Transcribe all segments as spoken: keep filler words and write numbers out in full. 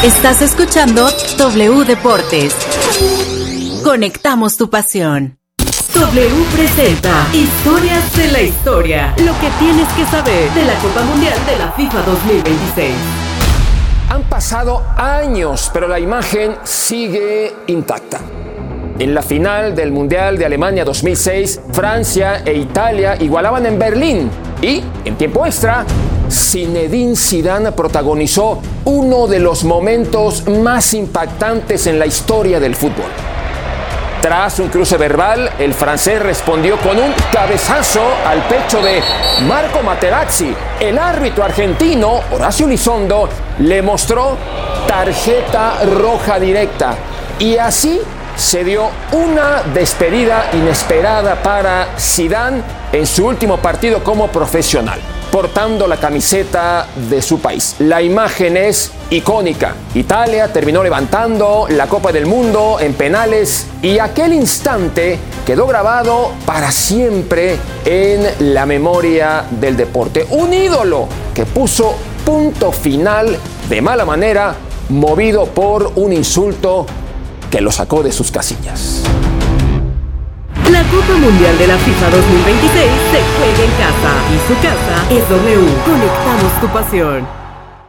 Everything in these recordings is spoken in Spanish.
Estás escuchando W Deportes. Conectamos tu pasión. W presenta Historias de la Historia. Lo que tienes que saber de la Copa Mundial de la FIFA dos mil veintiséis. Han pasado años, pero la imagen sigue intacta. En la final del Mundial de Alemania dos mil seis, Francia e Italia igualaban en Berlín y, en tiempo extra, Zinedine Zidane protagonizó uno de los momentos más impactantes en la historia del fútbol. Tras un cruce verbal, el francés respondió con un cabezazo al pecho de Marco Materazzi. El árbitro argentino, Horacio Elizondo, le mostró tarjeta roja directa. Y así se dio una despedida inesperada para Zidane en su último partido como profesional, portando la camiseta de su país. La imagen es icónica. Italia terminó levantando la Copa del Mundo en penales y aquel instante quedó grabado para siempre en la memoria del deporte. Un ídolo que puso punto final de mala manera, movido por un insulto que lo sacó de sus casillas. La Copa Mundial de la FIFA dos mil veintiséis se juega en casa y su casa es W. Conectamos tu pasión.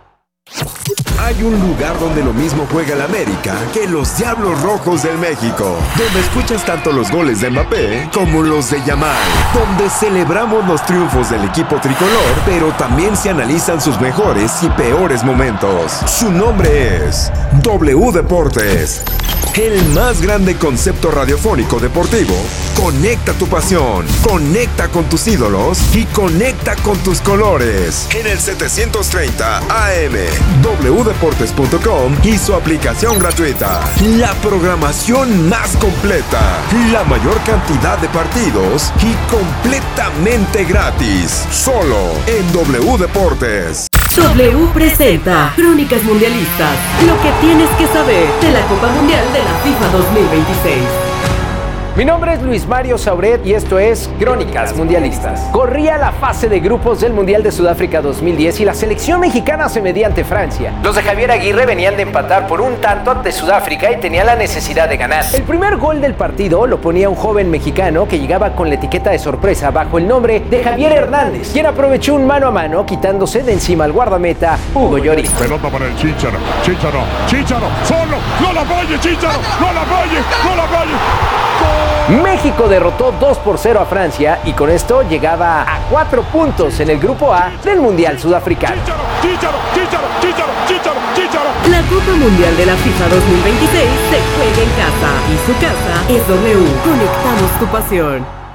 Hay un lugar donde lo mismo juega el América que los Diablos Rojos del México, donde escuchas tanto los goles de Mbappé como los de Yamal, donde celebramos los triunfos del equipo tricolor, pero también se analizan sus mejores y peores momentos. Su nombre es W Deportes. El más grande concepto radiofónico deportivo. Conecta tu pasión, conecta con tus ídolos y conecta con tus colores. En el setecientos treinta A M, w deportes punto com y su aplicación gratuita. La programación más completa, la mayor cantidad de partidos y completamente gratis. Solo en W Deportes. W presenta Crónicas Mundialistas. Lo que tienes que saber de la Copa Mundial de la FIFA dos mil veintiséis. Mi nombre es Luis Mario Sauret y esto es Crónicas Mundialistas. Corría la fase de grupos del Mundial de Sudáfrica dos mil diez y la selección mexicana se medía ante Francia. Los de Javier Aguirre venían de empatar por un tanto ante Sudáfrica y tenían la necesidad de ganar. El primer gol del partido lo ponía un joven mexicano que llegaba con la etiqueta de sorpresa bajo el nombre de Javier Hernández, quien aprovechó un mano a mano quitándose de encima al guardameta Hugo Lloris. Pelota para el Chícharo, Chícharo, Chícharo, solo, no la falle Chícharo, no la falle, no la falle. ¡Gol! México derrotó dos por cero a Francia y con esto llegaba a cuatro puntos en el grupo A del Mundial Sudafricano. Chícharo, Chícharo, Chícharo, Chícharo, Chícharo. La Copa Mundial de la FIFA dos mil veintiséis se juega en casa y su casa es W. Conectamos tu pasión.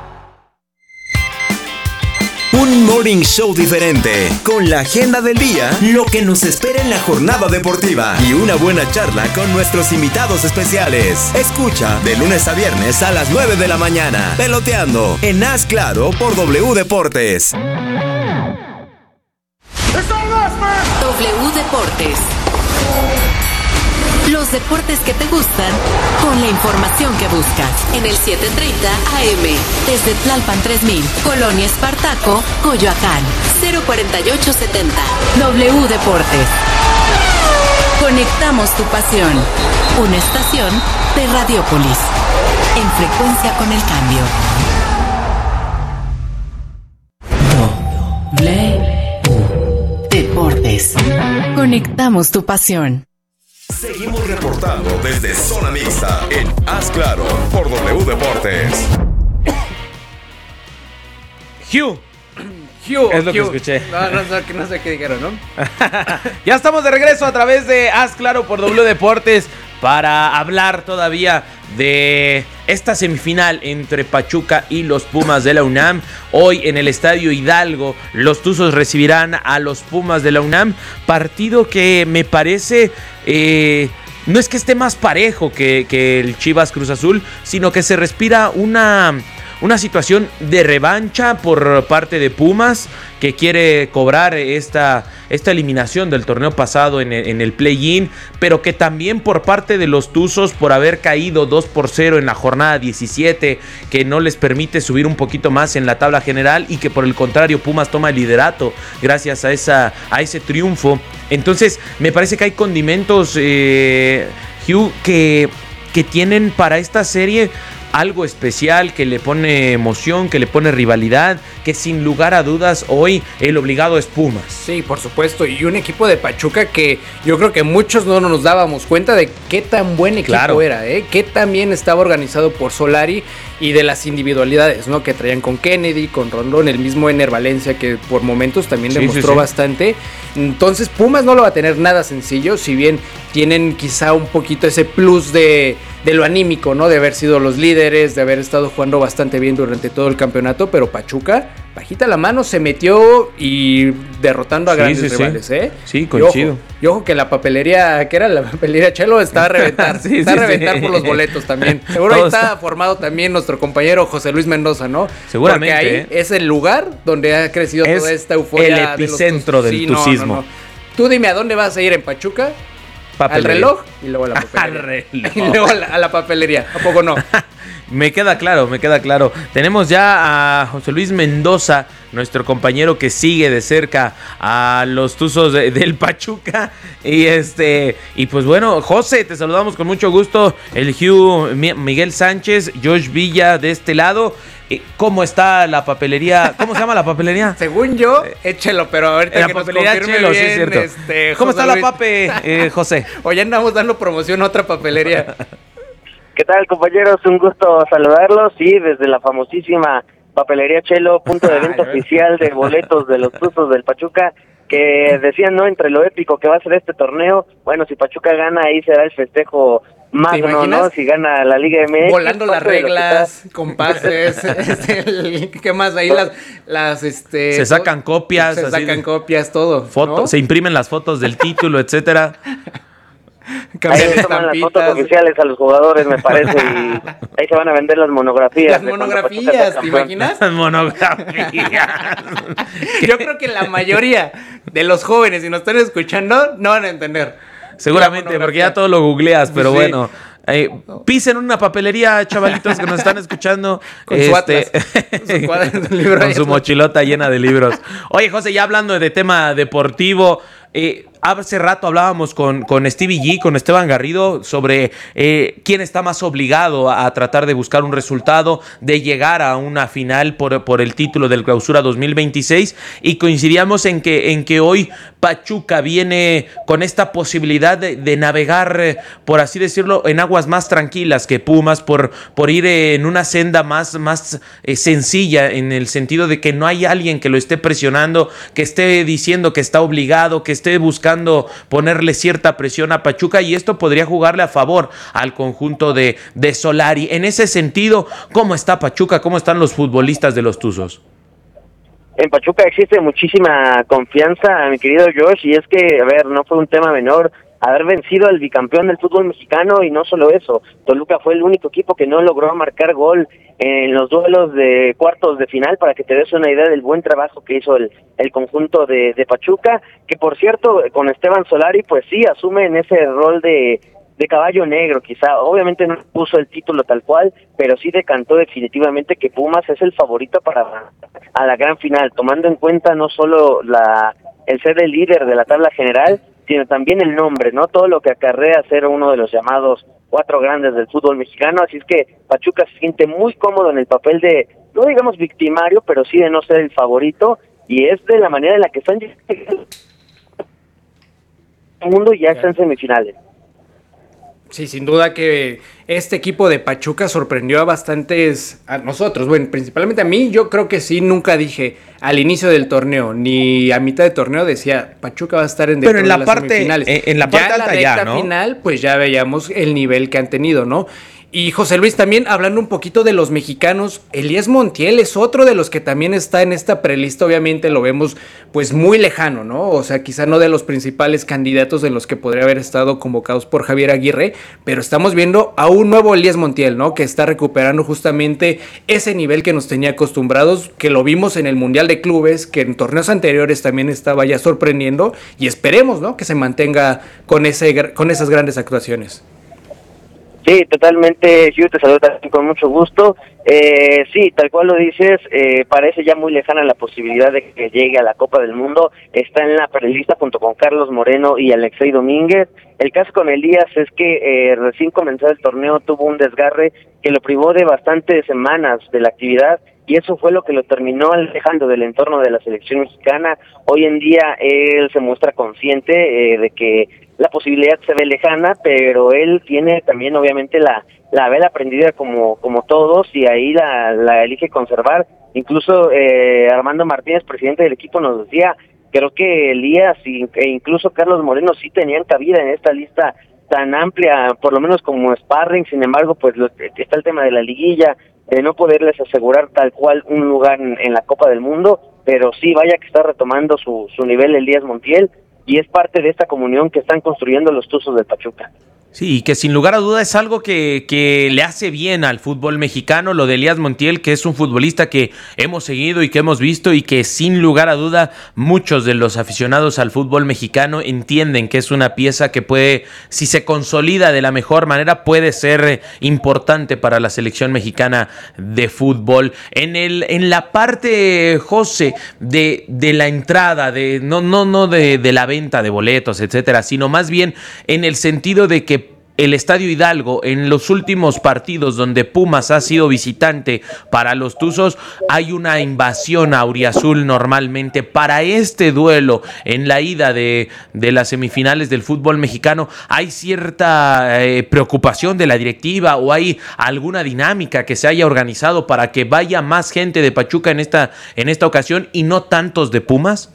Un morning show diferente, con la agenda del día, lo que nos espera en la jornada deportiva y una buena charla con nuestros invitados especiales. Escucha de lunes a viernes a las nueve de la mañana, Peloteando, en Haz Claro por W Deportes. W Deportes. Los deportes que te gustan, con la información que buscas. En el setecientos treinta A M, desde Tlalpan tres mil, Colonia Espartaco, Coyoacán, cero cuarenta y ocho setenta. W Deportes. Conectamos tu pasión. Una estación de Radiópolis. En frecuencia con el cambio. W Deportes. Conectamos tu pasión. Seguimos reportando desde Zona Mixta en Haz Claro por W Deportes. Hugh. Hugh, es lo Hugh. que escuché. No, no, sé, no sé qué dijeron, ¿no? Ya estamos de regreso a través de Haz Claro por W Deportes para hablar todavía de esta semifinal entre Pachuca y los Pumas de la UNAM. Hoy en el Estadio Hidalgo los Tuzos recibirán a los Pumas de la UNAM. Partido que me parece... Eh, no es que esté más parejo que, que el Chivas Cruz Azul, sino que se respira una... una situación de revancha por parte de Pumas, que quiere cobrar esta, esta eliminación del torneo pasado en el, en el play-in, pero que también por parte de los Tuzos, por haber caído dos por cero en la jornada diecisiete, que no les permite subir un poquito más en la tabla general, y que por el contrario Pumas toma el liderato gracias a, esa, a ese triunfo. Entonces me parece que hay condimentos, eh, Hugh, que, que tienen para esta serie algo especial, que le pone emoción, que le pone rivalidad, que sin lugar a dudas hoy el obligado es Pumas. Sí, por supuesto, y un equipo de Pachuca que yo creo que muchos no nos dábamos cuenta de qué tan buen equipo claro. era, ¿eh? Qué tan bien estaba organizado por Solari, y de las individualidades, ¿no? Que traían con Kennedy, con Rondón, el mismo Ener Valencia, que por momentos también sí, demostró sí, sí. bastante. Entonces Pumas no lo va a tener nada sencillo, si bien tienen quizá un poquito ese plus de, de lo anímico, ¿no? De haber sido los líderes, de haber estado jugando bastante bien durante todo el campeonato, pero Pachuca, bajita la mano, se metió y derrotando a sí, grandes sí, rivales, sí. ¿eh? Sí, coincido. Y ojo, y ojo que la papelería, que era la papelería Chelo, está a reventar, sí, está sí, a reventar sí. por los boletos también. Seguro ahí está formado también nuestro compañero José Luis Mendoza, ¿no? Seguramente. Porque ahí ¿eh? es el lugar donde ha crecido es toda esta euforia. El epicentro de del sí, tucismo. No, no, no. Tú dime a dónde vas a ir en Pachuca. Papelería. Al reloj y luego a la papelería. Y luego a la, a la papelería. ¿A poco no? Me queda claro, me queda claro. Tenemos ya a José Luis Mendoza, nuestro compañero que sigue de cerca a los Tuzos de, del Pachuca. Y este y pues bueno, José, te saludamos con mucho gusto. El Hugh, Miguel Sánchez, Josh Villa de este lado. ¿Cómo está la papelería? ¿Cómo se llama la papelería? Según yo, échelo, pero ahorita la que papelería nos confirme Chelo, bien, sí es cierto. Este, ¿Cómo José está Luis? la pape, eh, José? O ya andamos dando promoción a otra papelería. ¿Qué tal, compañeros? Un gusto saludarlos. Sí, desde la famosísima papelería Chelo, punto de venta oficial de boletos de los Tuzos del Pachuca, que decían, ¿no? Entre lo épico que va a ser este torneo, bueno, si Pachuca gana, ahí será el festejo magno, ¿no? Si gana la Liga M X. Volando las reglas, con pases, este, ¿qué más? Ahí las, las, este... Se sacan copias. Se así, sacan copias, todo, fotos, ¿no? Se imprimen las fotos del título, etcétera. Ahí se toman las fotos oficiales a los jugadores, me parece, y ahí se van a vender las monografías. Las monografías, ¿te imaginas? Las monografías. Yo creo que la mayoría de los jóvenes, si nos están escuchando, no van a entender. Seguramente, porque ya todo lo googleas, pero sí. bueno. Eh, pisen una papelería, chavalitos que nos están escuchando. Con este, su atlas, con su, cuadro, libro con su mochilota llena de libros. Oye, José, ya hablando de tema deportivo, eh, hace rato hablábamos con, con Stevie G, con Esteban Garrido, sobre eh, quién está más obligado a, a tratar de buscar un resultado, de llegar a una final por, por el título del Clausura dos mil veintiséis, y coincidíamos en que, en que hoy Pachuca viene con esta posibilidad de, de navegar, eh, por así decirlo, en aguas más tranquilas que Pumas, por, por ir eh, en una senda más, más eh, sencilla, en el sentido de que no hay alguien que lo esté presionando, que esté diciendo que está obligado, que esté buscando ponerle cierta presión a Pachuca, y esto podría jugarle a favor al conjunto de, de Solari. En ese sentido, ¿cómo está Pachuca? ¿Cómo están los futbolistas de los Tuzos? En Pachuca existe muchísima confianza, mi querido Josh, y es que, a ver, no fue un tema menor haber vencido al bicampeón del fútbol mexicano, y no solo eso, Toluca fue el único equipo que no logró marcar gol en los duelos de cuartos de final, para que te des una idea del buen trabajo que hizo el, el conjunto de, de Pachuca, que por cierto, con Esteban Solari, pues sí, asume en ese rol de, de caballo negro, quizá, obviamente no puso el título tal cual, pero sí decantó definitivamente que Pumas es el favorito para a la gran final, tomando en cuenta no solo la el ser el líder de la tabla general, sino también el nombre, ¿no? Todo lo que acarrea ser uno de los llamados cuatro grandes del fútbol mexicano, así es que Pachuca se siente muy cómodo en el papel de, no digamos victimario, pero sí de no ser el favorito, y es de la manera en la que están llegando el mundo, ya está en semifinales. Sí, sin duda que este equipo de Pachuca sorprendió a bastantes, a nosotros, bueno, principalmente a mí. Yo creo que sí, nunca dije al inicio del torneo, ni a mitad de torneo decía Pachuca va a estar en pero en la de las parte semifinales. En, en la parte ya alta en la ya, recta ¿no? final, pues ya veíamos el nivel que han tenido, ¿no? Y José Luis, también hablando un poquito de los mexicanos, Elías Montiel es otro de los que también está en esta prelista, obviamente lo vemos pues muy lejano, ¿no? O sea, quizá no de los principales candidatos en los que podría haber estado convocados por Javier Aguirre, pero estamos viendo a un nuevo Elías Montiel, ¿no? Que está recuperando justamente ese nivel que nos tenía acostumbrados, que lo vimos en el Mundial de Clubes, que en torneos anteriores también estaba ya sorprendiendo, y esperemos, ¿no? Que se mantenga con, ese, con esas grandes actuaciones. Sí, totalmente, yo te saludo también con mucho gusto. Eh, sí, tal cual lo dices, eh, parece ya muy lejana la posibilidad de que llegue a la Copa del Mundo. Está en la prelista junto con Carlos Moreno y Alexei Domínguez. El caso con Elías es que eh, recién comenzado el torneo tuvo un desgarre que lo privó de bastantes semanas de la actividad, y eso fue lo que lo terminó alejando del entorno de la selección mexicana. Hoy en día él se muestra consciente eh, de que la posibilidad se ve lejana, pero él tiene también obviamente la la vela prendida como como todos, y ahí la, la elige conservar. Incluso eh, Armando Martínez, presidente del equipo, nos decía, creo que Elías y, e incluso Carlos Moreno sí tenían cabida en esta lista tan amplia, por lo menos como sparring. Sin embargo, pues lo, está el tema de la liguilla, de no poderles asegurar tal cual un lugar en, en la Copa del Mundo, pero sí, vaya que está retomando su, su nivel Elías Montiel, y es parte de esta comunión que están construyendo los Tuzos del Pachuca. Sí, que sin lugar a duda es algo que, que le hace bien al fútbol mexicano, lo de Elías Montiel, que es un futbolista que hemos seguido y que hemos visto, y que sin lugar a duda muchos de los aficionados al fútbol mexicano entienden que es una pieza que puede, si se consolida de la mejor manera, puede ser importante para la selección mexicana de fútbol. En el en la parte, José, de, de la entrada, de no, no, no de, de la venta de boletos, etcétera, sino más bien en el sentido de que el Estadio Hidalgo, en los últimos partidos donde Pumas ha sido visitante para los Tuzos, hay una invasión auriazul normalmente. Para este duelo, en la ida de, de las semifinales del fútbol mexicano, ¿hay cierta eh, preocupación de la directiva o hay alguna dinámica que se haya organizado para que vaya más gente de Pachuca en esta, en esta ocasión y no tantos de Pumas?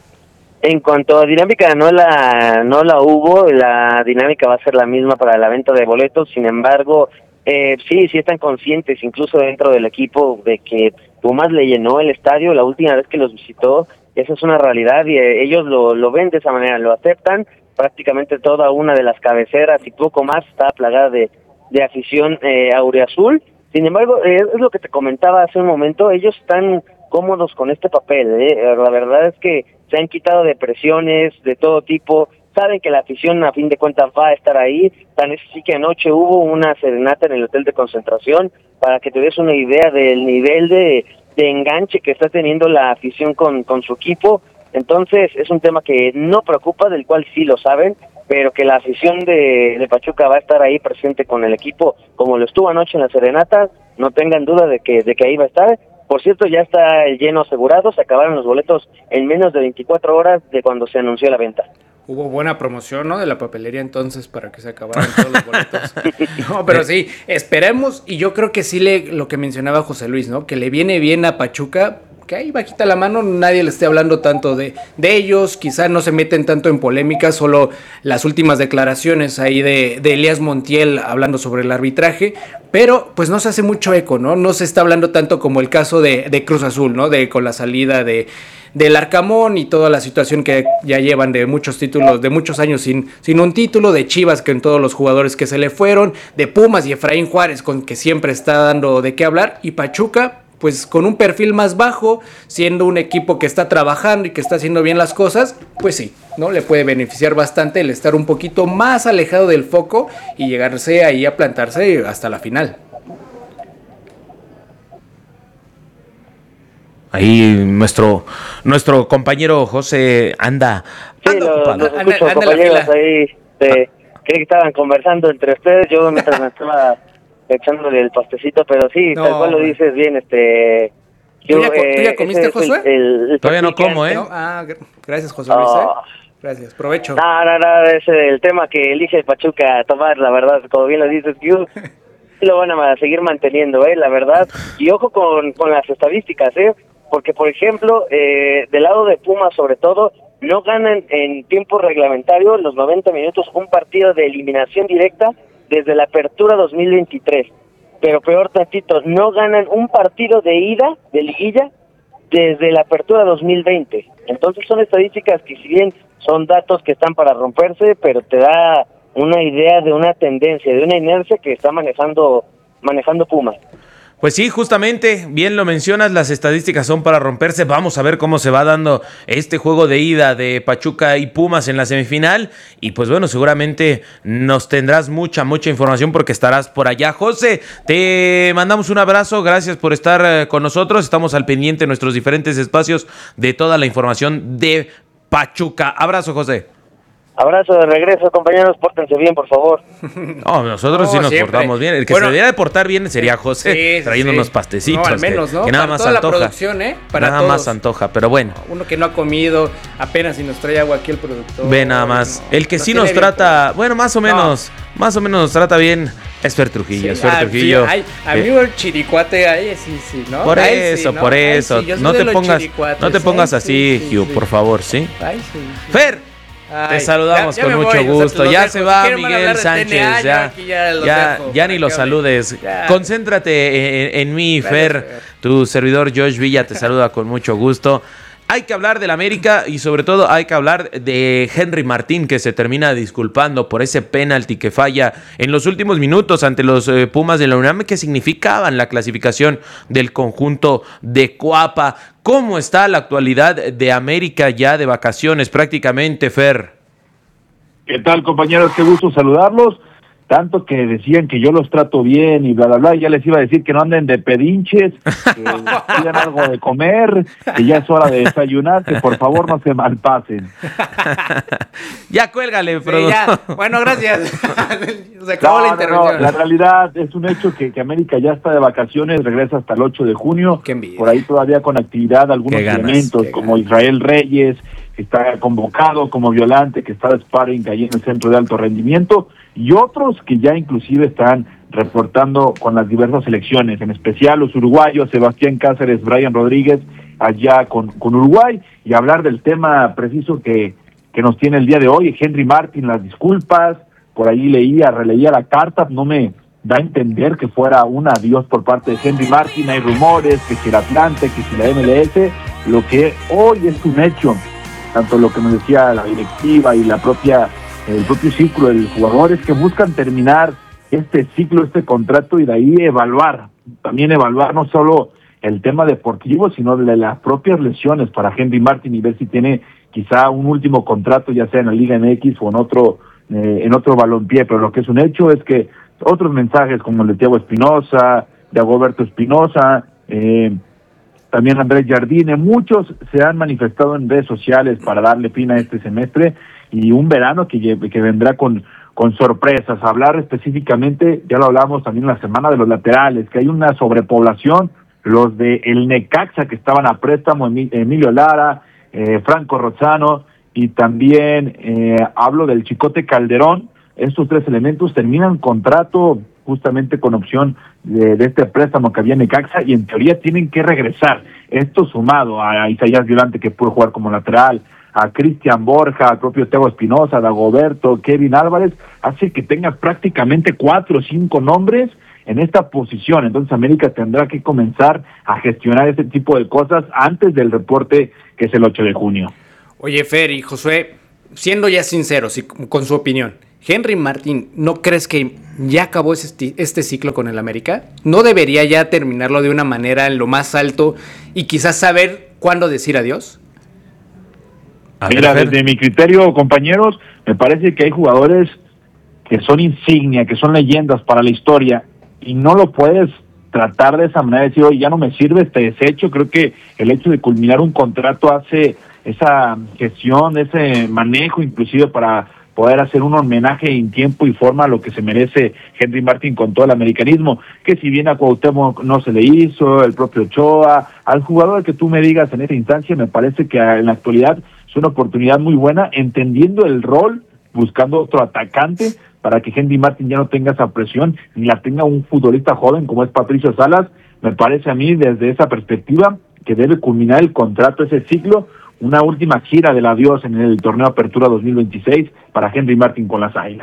En cuanto a dinámica, no la no la hubo. La dinámica va a ser la misma para la venta de boletos. Sin embargo, eh, sí, sí están conscientes, incluso dentro del equipo, de que Pumas le llenó el estadio la última vez que los visitó. Esa es una realidad, y eh, ellos lo, lo ven de esa manera, lo aceptan. Prácticamente toda una de las cabeceras y poco más está plagada de, de afición eh, auriazul. Sin embargo, eh, es lo que te comentaba hace un momento, ellos están cómodos con este papel, ¿eh? La verdad es que se han quitado de presiones de todo tipo, saben que la afición a fin de cuentas va a estar ahí. Tan es así que anoche hubo una serenata en el hotel de concentración, para que te des una idea del nivel de, de enganche que está teniendo la afición con, con su equipo. Entonces es un tema que no preocupa, del cual sí lo saben, pero que la afición de, de Pachuca va a estar ahí presente con el equipo, como lo estuvo anoche en la serenata. No tengan duda de que, de que ahí va a estar. Por cierto, ya está el lleno asegurado, se acabaron los boletos en menos de veinticuatro horas de cuando se anunció la venta. Hubo buena promoción, ¿no? De la papelería entonces para que se acabaran todos los boletos. No, pero sí, esperemos, y yo creo que sí le, lo que mencionaba José Luis, ¿no? Que le viene bien a Pachuca, que ahí bajita la mano, nadie le esté hablando tanto de, de ellos, quizá no se meten tanto en polémicas, solo las últimas declaraciones ahí de, de Elías Montiel hablando sobre el arbitraje, pero pues no se hace mucho eco, ¿no? No se está hablando tanto como el caso de, de Cruz Azul, ¿no? De con la salida de del Arcamón y toda la situación que ya llevan de muchos títulos, de muchos años sin, sin un título, de Chivas con todos los jugadores que se le fueron, de Pumas y Efraín Juárez con que siempre está dando de qué hablar, y Pachuca pues con un perfil más bajo, siendo un equipo que está trabajando y que está haciendo bien las cosas, pues sí, ¿no? Le puede beneficiar bastante el estar un poquito más alejado del foco y llegarse ahí a plantarse hasta la final. Ahí nuestro nuestro compañero José anda, sí, anda lo, ocupado. Los escucho, anda, anda compañeros, ahí eh, creí que estaban conversando entre ustedes, yo mientras me estaba echándole el pastecito, pero sí, no, tal cual lo dices bien, este... Yo, ¿Tú, ya, eh, ¿Tú ya comiste, Josué? El, el, el Todavía no como, ¿eh? No, ah, gracias, José Luis, oh. ¿eh? Gracias, provecho. No, no, no, es el tema que elige el Pachuca tomar, la verdad, como bien lo dices, yo lo van a seguir manteniendo, ¿eh? La verdad, y ojo con, con las estadísticas, ¿eh? Porque, por ejemplo, eh, del lado de Pumas, sobre todo, no ganan en tiempo reglamentario, los noventa minutos, un partido de eliminación directa desde la apertura dos mil veintitrés. Pero peor tantito, no ganan un partido de ida, de liguilla, desde la apertura dos mil veinte. Entonces son estadísticas que, si bien son datos que están para romperse, pero te da una idea de una tendencia, de una inercia que está manejando manejando Pumas. Pues sí, justamente, bien lo mencionas, las estadísticas son para romperse. Vamos a ver cómo se va dando este juego de ida de Pachuca y Pumas en la semifinal. Y pues bueno, seguramente nos tendrás mucha, mucha información porque estarás por allá. José, te mandamos un abrazo, gracias por estar con nosotros. Estamos al pendiente en nuestros diferentes espacios de toda la información de Pachuca. Abrazo, José. Abrazo de regreso, compañeros, pórtense bien, por favor. No, nosotros no, sí nos siempre. portamos bien. El que bueno, se debería de portar bien sería José, sí, trayendo sí. unos pastecitos. No, al menos, que, ¿no? Que nada Para más toda antoja. La producción, ¿eh? Para nada todos. más antoja, pero bueno. Uno que no ha comido, apenas si nos trae agua aquí el productor. Ve nada más. No, el que sí nos trata, bien, bueno, más o menos, no. más o menos nos trata bien es Fer Trujillo, sí, es Fer ah, Trujillo. Sí, ay, amigo el chiricuate, ahí sí, sí, ¿no? Por ay, eso, sí, ¿no? por eso. Ay, sí, no, te pongas, no te pongas ay, así, sí, Hugh, sí, por favor, ¿sí? Ay, sí, sí. Fer. Ay, te saludamos ya, ya con mucho voy, gusto. O sea, ya dejo. se va Miguel Sánchez. T N A, ya, ya, ya, ya ni lo saludes. Ya. Concéntrate en, en mí, Fer. Fer. Tu servidor Josh Villa te saluda con mucho gusto. Hay que hablar del América y sobre todo hay que hablar de Henry Martín, que se termina disculpando por ese penalti que falla en los últimos minutos ante los eh, Pumas de la UNAM, que significaban la clasificación del conjunto de Coapa. ¿Cómo está la actualidad de América ya de vacaciones prácticamente, Fer? ¿Qué tal, compañeros? Qué gusto saludarlos. Tanto que decían que yo los trato bien y bla, bla, bla, y ya les iba a decir que no anden de pedinches, que pidan algo de comer, que ya es hora de desayunar, que por favor no se malpasen. Ya cuélgale, sí, ya. Bueno, gracias. Se acabó no, la intervención. No, no. La realidad es un hecho que, que América ya está de vacaciones, regresa hasta el ocho de junio. Qué envidia. Por ahí todavía con actividad algunos elementos como Israel Reyes, que está convocado como Violante, que está de sparring ahí en el centro de alto rendimiento, y otros que ya inclusive están reportando con las diversas selecciones, en especial los uruguayos, Sebastián Cáceres, Brian Rodríguez, allá con, con Uruguay, y hablar del tema preciso que, que nos tiene el día de hoy, Henry Martín, las disculpas, por ahí leía, releía la carta, no me da a entender que fuera un adiós por parte de Henry Martín, hay rumores, que si el Atlante, que si la M L S, lo que hoy es un hecho, tanto lo que nos decía la directiva y la propia el propio ciclo del jugador, es que buscan terminar este ciclo, este contrato, y de ahí evaluar, también evaluar no solo el tema deportivo, sino de las propias lesiones para Henry Martín, y ver si tiene quizá un último contrato, ya sea en la Liga M X o en otro eh, en otro balompié. Pero lo que es un hecho es que otros mensajes como el de Thiago Espinosa, de Agoberto Espinosa, eh, también Andrés Jardine, muchos se han manifestado en redes sociales para darle fin a este semestre y un verano que, que vendrá con, con sorpresas. Hablar específicamente, ya lo hablamos también la semana, de los laterales, que hay una sobrepoblación, los de el Necaxa que estaban a préstamo, Emilio Lara, eh, Franco Rozzano, y también eh, hablo del Chicote Calderón. Estos tres elementos terminan contrato justamente con opción de, de este préstamo que había en Necaxa, y en teoría tienen que regresar. Esto sumado a Isaías Violante, que puede jugar como lateral, a Cristian Borja, al propio Thiago Espinosa, a Dagoberto, Kevin Álvarez, hace que tenga prácticamente cuatro o cinco nombres en esta posición. Entonces América tendrá que comenzar a gestionar este tipo de cosas antes del reporte, que es el ocho de junio. Oye, Fer y Josué, siendo ya sinceros y con su opinión, Henry Martín, ¿no crees que ya acabó este, este ciclo con el América? ¿No debería ya terminarlo de una manera en lo más alto y quizás saber cuándo decir adiós? A Mira, ver, desde mi criterio, compañeros, me parece que hay jugadores que son insignia, que son leyendas para la historia, y no lo puedes tratar de esa manera, decir, oye, ya no me sirve este desecho. Creo que el hecho de culminar un contrato hace esa gestión, ese manejo inclusive para poder hacer un homenaje en tiempo y forma a lo que se merece Henry Martín con todo el americanismo, que si bien a Cuauhtémoc no se le hizo, el propio Ochoa, al jugador que tú me digas en esta instancia, me parece que en la actualidad es una oportunidad muy buena, entendiendo el rol, buscando otro atacante, para que Henry Martín ya no tenga esa presión, ni la tenga un futbolista joven como es Patricio Salas. Me parece a mí, desde esa perspectiva, que debe culminar el contrato, ese ciclo, una última gira del adiós en el torneo Apertura dos mil veintiséis para Henry Martín con las Águilas.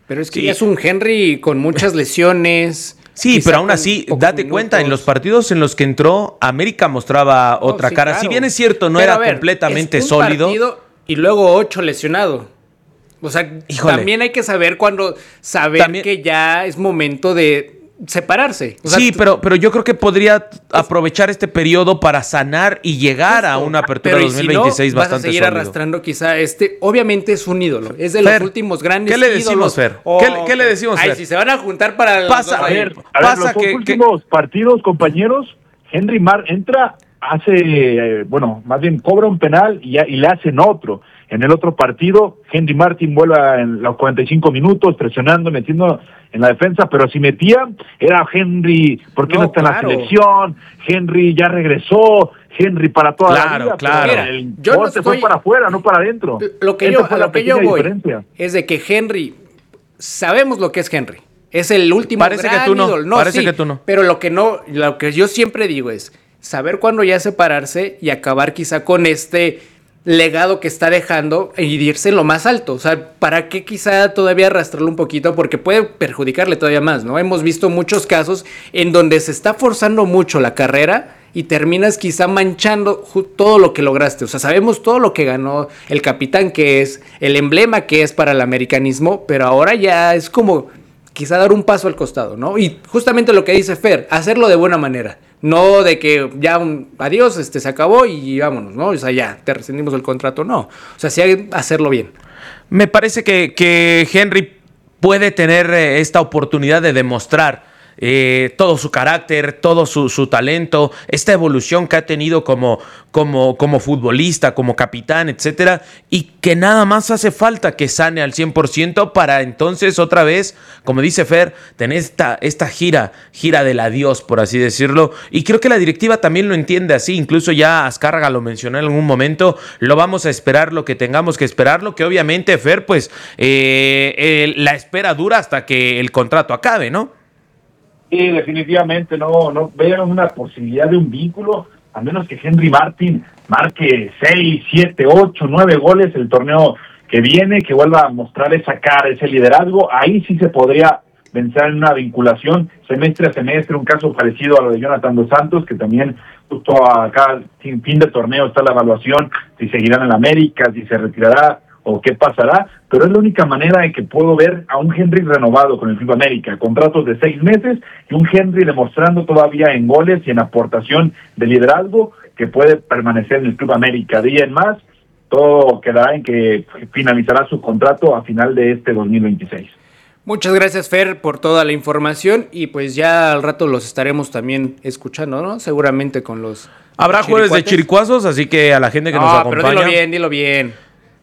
Pero es que sí. ya es un Henry con muchas lesiones. Sí, pero aún así, date minutos. cuenta, en los partidos en los que entró, América mostraba no, otra sí, cara. Claro. Si bien es cierto, no pero era ver, completamente es un sólido. Partido y luego ocho lesionado. O sea, Híjole. también hay que saber cuando saber también, que ya es momento de separarse. O sea, sí, pero, pero yo creo que podría aprovechar este periodo para sanar y llegar justo, a una apertura dos mil veintiséis si no, bastante vas a seguir sólido. arrastrando quizá este. Obviamente es un ídolo. Es de Fer, los últimos grandes ídolos. ¿Qué le decimos, ídolos. Fer? Oh, ¿Qué, ¿Qué le decimos, Fer? Ay, si se van a juntar para... Pasa, a ver, a pasa ver, los que, últimos que... partidos, compañeros, Henry Mar entra, hace, eh, bueno, más bien cobra un penal y, y le hacen otro. En el otro partido, Henry Martin vuelve en los cuarenta y cinco minutos, presionando, metiendo en la defensa, pero si metía, era Henry, ¿por qué no, no está claro. en la selección? Henry ya regresó, Henry para toda claro, la vida. Claro, claro. El yo no estoy... fue para afuera, no para adentro. Lo que yo, lo que yo voy es de que Henry, sabemos lo que es Henry. Es el último Parece gran que tú no, ídolo. No, parece sí, que tú no. Pero lo que no, lo que yo siempre digo es saber cuándo ya separarse y acabar quizá con este legado que está dejando e irse en lo más alto. O sea, ¿para qué quizá todavía arrastrarlo un poquito? Porque puede perjudicarle todavía más, ¿no? Hemos visto muchos casos en donde se está forzando mucho la carrera y terminas quizá manchando todo lo que lograste. O sea, sabemos todo lo que ganó el capitán que es, el emblema que es para el americanismo, pero ahora ya es como quizá dar un paso al costado, ¿no? Y justamente lo que dice Fer, hacerlo de buena manera. No de que ya un adiós, este se acabó y vámonos, ¿no? O sea, ya te rescindimos el contrato, no. O sea, sí hay que hacerlo bien. Me parece que, que Henry puede tener eh, esta oportunidad de demostrar eh, todo su carácter, todo su, su talento, esta evolución que ha tenido como, como, como futbolista, como capitán, etcétera, y que nada más hace falta que sane al cien por ciento para entonces otra vez, como dice Fer, tener esta, esta gira, gira del adiós, por así decirlo, y creo que la directiva también lo entiende así, incluso ya Azcárraga lo mencionó en algún momento, lo vamos a esperar lo que tengamos que esperarlo, que obviamente Fer, pues, eh, eh, la espera dura hasta que el contrato acabe, ¿no? Sí, definitivamente no, no vean una posibilidad de un vínculo, a menos que Henry Martin marque seis, siete, ocho, nueve goles el torneo que viene, que vuelva a mostrar esa cara, ese liderazgo, ahí sí se podría pensar en una vinculación semestre a semestre, un caso parecido a lo de Jonathan Dos Santos, que también justo acá, sin fin de torneo, está la evaluación, si seguirán en la América, si se retirará o qué pasará, pero es la única manera en que puedo ver a un Henry renovado con el Club América, contratos de seis meses y un Henry demostrando todavía en goles y en aportación de liderazgo que puede permanecer en el Club América. De ahí en más, todo quedará en que finalizará su contrato a final de este dos mil veintiséis. Muchas gracias, Fer, por toda la información y pues ya al rato los estaremos también escuchando, ¿no? Seguramente con los Habrá jueves de chiricuazos, así que a la gente que no, nos acompaña... pero dilo bien, dilo bien.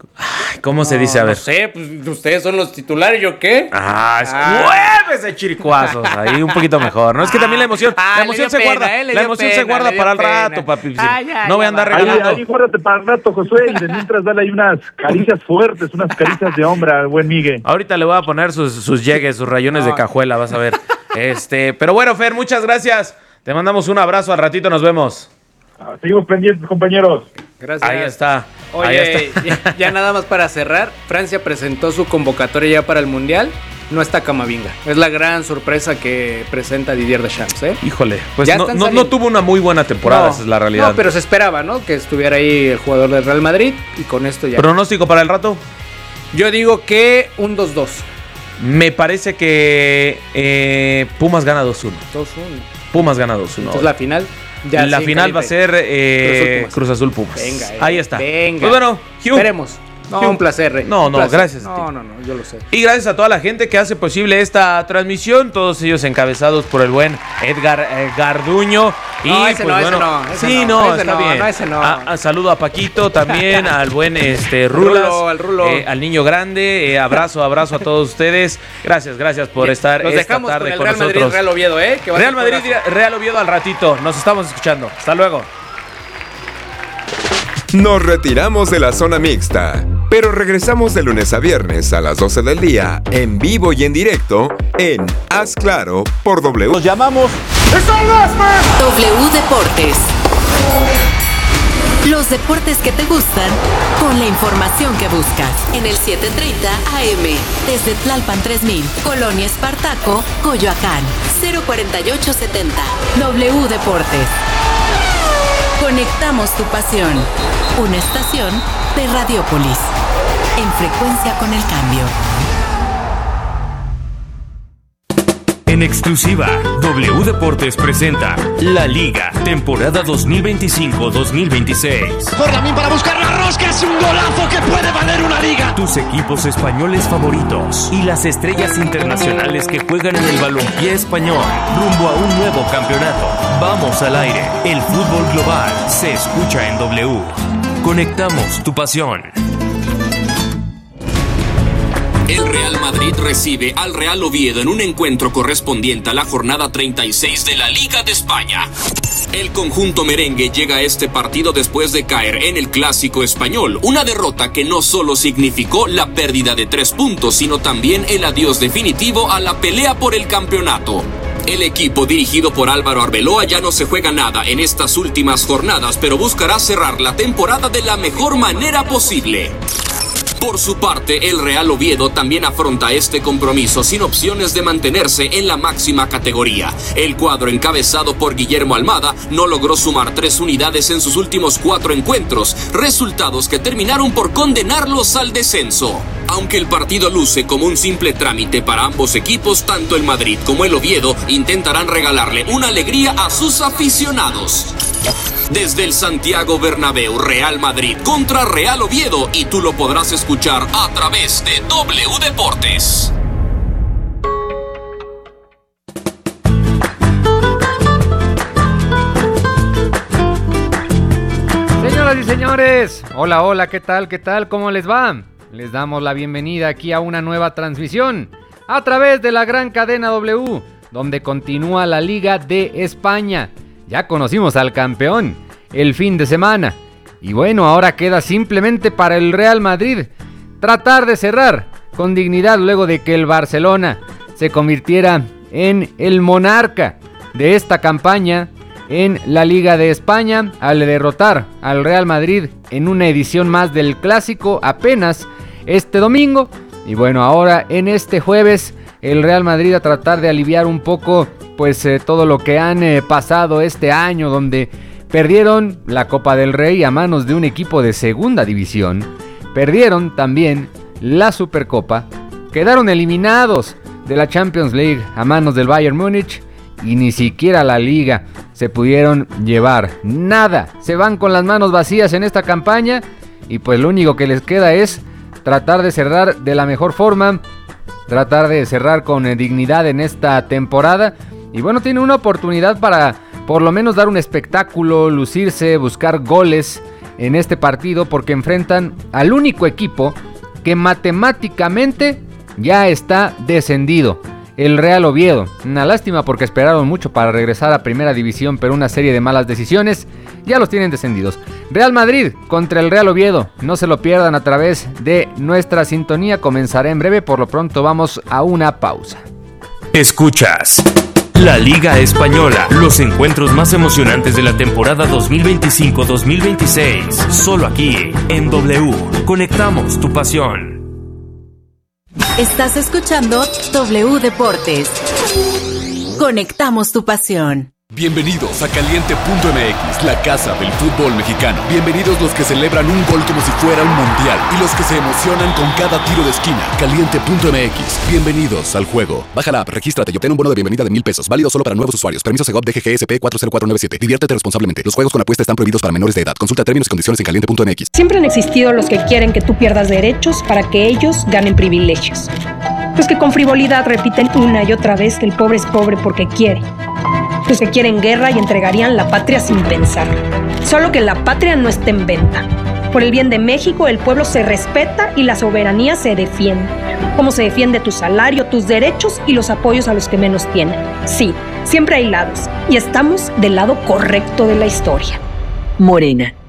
Ay, ¿cómo no, se dice? A ver. No sé, pues ustedes son los titulares, ¿yo qué? Ah, es ah. jueves de chiricuazos. Ahí un poquito mejor, ¿no? Es que también la emoción, ah, la emoción se pena, guarda, eh, la emoción pena, se guarda para el rato, papi. Ah, ya, no voy a andar regalando. Ahí, ahí guárdate para el rato, Josué, y de mientras dale ahí unas caricias fuertes, unas caricias de hombre al buen Miguel. Ahorita le voy a poner sus, sus llegues, sus rayones no. de cajuela, vas a ver. Este, pero bueno, Fer, muchas gracias. Te mandamos un abrazo, al ratito nos vemos. Seguimos pendientes, compañeros. Gracias. Ahí está. Oye, Ahí está. Ya, ya nada más para cerrar, Francia presentó su convocatoria ya para el Mundial. No está Camavinga. Es la gran sorpresa que presenta Didier Deschamps, ¿eh? Híjole, pues no, no, no tuvo una muy buena temporada, no, esa es la realidad. No, pero se esperaba, ¿no? Que estuviera ahí el jugador del Real Madrid y con esto ya. ¿Pronóstico para el rato? Yo digo que un dos dos. Me parece que eh, Pumas gana dos uno. dos uno. Pumas gana dos uno. Entonces la final... Ya la final va a ser eh, Cruz Azul Pumas. Venga, eh, ahí está. Venga. Pues bueno, Hugh. Esperemos. No, Hugh. un placer, Rey. No, un no, placer. gracias. No, no, no, yo lo sé. Y gracias a toda la gente que hace posible esta transmisión, todos ellos encabezados por el buen Edgar eh, Garduño. Y no, ese pues no, bueno, ese no, ese sí, no, no, ese está no, bien. No, ese no. A, a, saludo a Paquito también, al buen este Rulas, Rulo, al, Rulo. Eh, al niño grande, eh, abrazo, abrazo a todos ustedes. Gracias, gracias por estar Nos esta dejamos tarde con el con Real nosotros. Madrid, Real Oviedo, ¿eh? Que Real Madrid, Real Oviedo al ratito. Nos estamos escuchando. Hasta luego. Nos retiramos de la zona mixta, pero regresamos de lunes a viernes a las doce del día, en vivo y en directo, en Haz Claro por W. Nos llamamos W Deportes. Los deportes que te gustan con la información que buscas. En el siete treinta A M. Desde Tlalpan tres mil, Colonia Espartaco, Coyoacán. cero cuarenta y ocho setenta. W Deportes. Conectamos tu pasión. Una estación de Radiopolis. En frecuencia con el cambio. En exclusiva, W Deportes presenta La Liga, temporada dos mil veinticinco dos mil veintiséis. Por la min para buscar la rosca, es un golazo que puede valer una liga. Tus equipos españoles favoritos y las estrellas internacionales que juegan en el balompié español, rumbo a un nuevo campeonato. Vamos al aire, el fútbol global se escucha en W. Conectamos tu pasión. El Real Madrid recibe al Real Oviedo en un encuentro correspondiente a la jornada treinta y seis de la Liga de España. El conjunto merengue llega a este partido después de caer en el Clásico Español, una derrota que no solo significó la pérdida de tres puntos, sino también el adiós definitivo a la pelea por el campeonato. El equipo dirigido por Álvaro Arbeloa ya no se juega nada en estas últimas jornadas, pero buscará cerrar la temporada de la mejor manera posible. Por su parte, el Real Oviedo también afronta este compromiso sin opciones de mantenerse en la máxima categoría. El cuadro encabezado por Guillermo Almada no logró sumar tres unidades en sus últimos cuatro encuentros, resultados que terminaron por condenarlos al descenso. Aunque el partido luce como un simple trámite para ambos equipos, tanto el Madrid como el Oviedo intentarán regalarle una alegría a sus aficionados. Desde el Santiago Bernabéu, Real Madrid contra Real Oviedo, y tú lo podrás escuchar a través de W Deportes. Señoras y señores, hola, hola, ¿qué tal? ¿Qué tal? ¿Cómo les va? Les damos la bienvenida aquí a una nueva transmisión a través de la gran cadena W, donde continúa la Liga de España. Ya conocimos al campeón el fin de semana. Y bueno, ahora queda simplemente para el Real Madrid tratar de cerrar con dignidad luego de que el Barcelona se convirtiera en el monarca de esta campaña en la Liga de España al derrotar al Real Madrid en una edición más del Clásico apenas este domingo. Y bueno, ahora en este jueves el Real Madrid a tratar de aliviar un poco pues eh, todo lo que han eh, pasado este año, donde perdieron la Copa del Rey a manos de un equipo de segunda división, perdieron también la Supercopa, quedaron eliminados de la Champions League a manos del Bayern Múnich y ni siquiera la Liga se pudieron llevar. Nada, se van con las manos vacías en esta campaña y pues lo único que les queda es tratar de cerrar de la mejor forma, tratar de cerrar con eh, dignidad en esta temporada. Y bueno, tiene una oportunidad para por lo menos dar un espectáculo, lucirse, buscar goles en este partido, porque enfrentan al único equipo que matemáticamente ya está descendido, el Real Oviedo. Una lástima porque esperaron mucho para regresar a Primera División, pero una serie de malas decisiones ya los tienen descendidos. Real Madrid contra el Real Oviedo, no se lo pierdan a través de nuestra sintonía, comenzará en breve, por lo pronto vamos a una pausa. Escuchas La Liga Española, los encuentros más emocionantes de la temporada dos mil veinticinco dos mil veintiséis, solo aquí en W. Conectamos tu pasión. Estás escuchando W Deportes. Conectamos tu pasión. Bienvenidos a Caliente punto M X, la casa del fútbol mexicano. Bienvenidos los que celebran un gol como si fuera un mundial y los que se emocionan con cada tiro de esquina. Caliente punto M X, bienvenidos al juego. Baja la app, regístrate y obtén un bono de bienvenida de mil pesos, válido solo para nuevos usuarios. Permiso Segov D G G S P cuatro cero cuatro nueve siete. Diviértete responsablemente. Los juegos con apuesta están prohibidos para menores de edad. Consulta términos y condiciones en caliente punto M X. Siempre han existido los que quieren que tú pierdas derechos para que ellos ganen privilegios. Los que con frivolidad repiten una y otra vez que el pobre es pobre porque quiere. Los que quieren guerra y entregarían la patria sin pensar. Solo que la patria no está en venta. Por el bien de México, el pueblo se respeta y la soberanía se defiende. Como se defiende tu salario, tus derechos y los apoyos a los que menos tienen. Sí, siempre hay lados. Y estamos del lado correcto de la historia. Morena,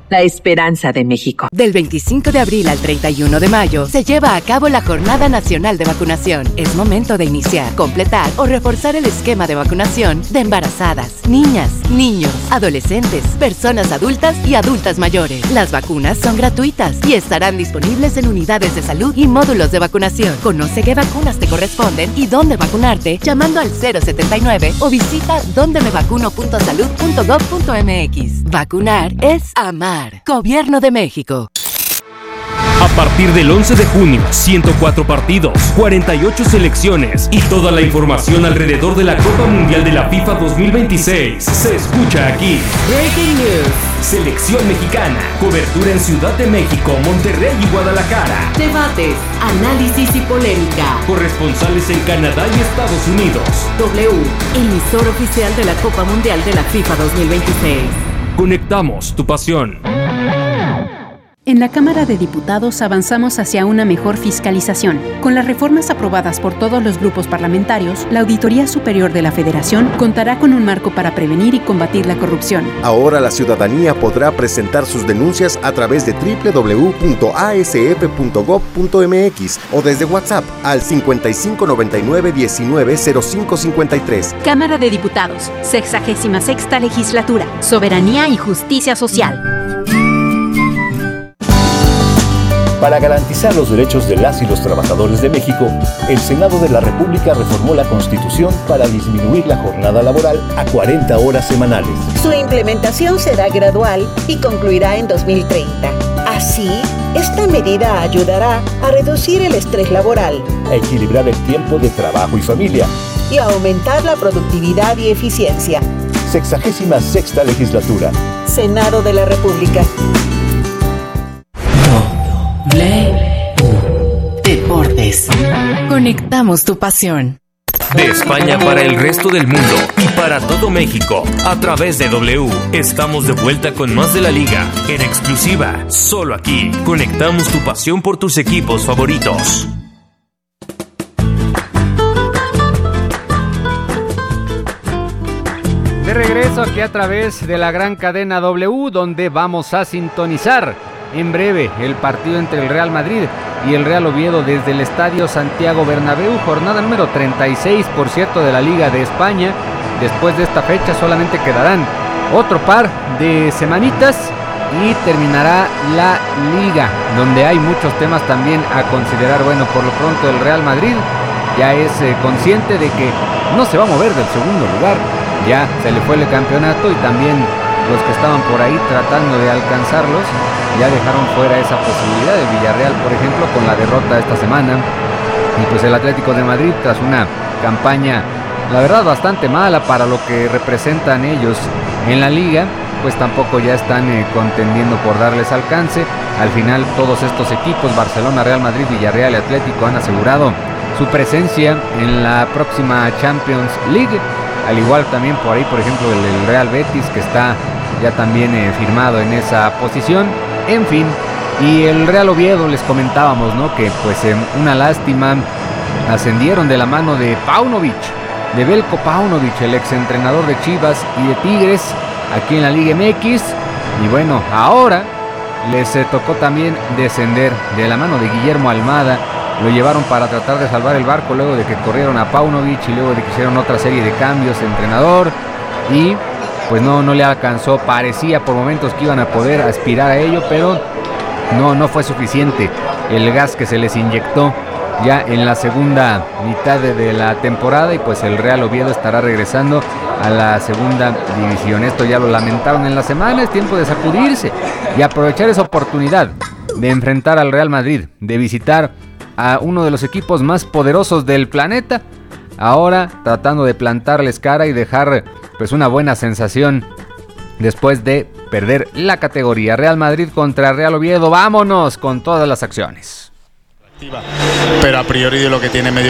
la esperanza de México. Del veinticinco de abril al treinta y uno de mayo se lleva a cabo la Jornada Nacional de Vacunación. Es momento de iniciar, completar o reforzar el esquema de vacunación de embarazadas, niñas, niños, adolescentes, personas adultas y adultas mayores. Las vacunas son gratuitas y estarán disponibles en unidades de salud y módulos de vacunación. Conoce qué vacunas te corresponden y dónde vacunarte llamando al cero setenta y nueve o visita donde me vacuno punto salud punto gov punto mx. Vacunar es amar. Gobierno de México. A partir del once de junio, ciento cuatro partidos, cuarenta y ocho selecciones y toda la información alrededor de la Copa Mundial de la FIFA dos mil veintiséis se escucha aquí. Breaking News. Selección mexicana, cobertura en Ciudad de México, Monterrey y Guadalajara. Debates, análisis y polémica. Corresponsales en Canadá y Estados Unidos. W, emisor oficial de la Copa Mundial de la FIFA dos mil veintiséis. Conectamos tu pasión. En la Cámara de Diputados avanzamos hacia una mejor fiscalización. Con las reformas aprobadas por todos los grupos parlamentarios, la Auditoría Superior de la Federación contará con un marco para prevenir y combatir la corrupción. Ahora la ciudadanía podrá presentar sus denuncias a través de doble u doble u doble u punto a s f punto gov punto m x o desde WhatsApp al cincuenta y cinco noventa y nueve diecinueve cero cinco cincuenta y tres. Cámara de Diputados, sexagésima sexta Legislatura, Soberanía y Justicia Social. Para garantizar los derechos de las y los trabajadores de México, el Senado de la República reformó la Constitución para disminuir la jornada laboral a cuarenta horas semanales. Su implementación será gradual y concluirá en dos mil treinta. Así, esta medida ayudará a reducir el estrés laboral, a equilibrar el tiempo de trabajo y familia y a aumentar la productividad y eficiencia. Sexagésima sexta Legislatura. Senado de la República. Deportes. Conectamos tu pasión. De España para el resto del mundo y para todo México, a través de W, estamos de vuelta con más de la liga, en exclusiva, solo aquí. Conectamos tu pasión por tus equipos favoritos. De regreso aquí a través de la gran cadena W, donde vamos a sintonizar en breve el partido entre el Real Madrid y el Real Oviedo desde el Estadio Santiago Bernabéu, jornada número treinta y seis, por cierto, de la Liga de España. Después de esta fecha solamente quedarán otro par de semanitas y terminará la Liga, donde hay muchos temas también a considerar. Bueno, por lo pronto el Real Madrid ya es eh, consciente de que no se va a mover del segundo lugar, ya se le fue el campeonato y también los que estaban por ahí tratando de alcanzarlos ya dejaron fuera esa posibilidad. El Villarreal, por ejemplo, con la derrota esta semana, y pues el Atlético de Madrid, tras una campaña, la verdad, bastante mala para lo que representan ellos en la liga, pues tampoco ya están eh, contendiendo por darles alcance. Al final todos estos equipos, Barcelona, Real Madrid, Villarreal y Atlético, han asegurado su presencia en la próxima Champions League, al igual también por ahí, por ejemplo, el, el Real Betis, que está ya también eh, firmado en esa posición. En fin, y el Real Oviedo, les comentábamos, ¿no? Que pues eh, una lástima, ascendieron de la mano de Paunovic, de Veljko Paunovic, el exentrenador de Chivas y de Tigres, aquí en la Liga M X. Y bueno, ahora les eh, tocó también descender de la mano de Guillermo Almada. Lo llevaron para tratar de salvar el barco luego de que corrieron a Paunovic y luego de que hicieron otra serie de cambios de entrenador. Y pues no, no le alcanzó. Parecía por momentos que iban a poder aspirar a ello, pero no, no fue suficiente el gas que se les inyectó ya en la segunda mitad de, de la temporada, y pues el Real Oviedo estará regresando a la segunda división. Esto ya lo lamentaron en la semana. Es tiempo de sacudirse y aprovechar esa oportunidad de enfrentar al Real Madrid, de visitar a uno de los equipos más poderosos del planeta, ahora tratando de plantarles cara y dejar pues una buena sensación después de perder la categoría. Real Madrid contra Real Oviedo, vámonos con todas las acciones. Pero a priori de lo que tiene medio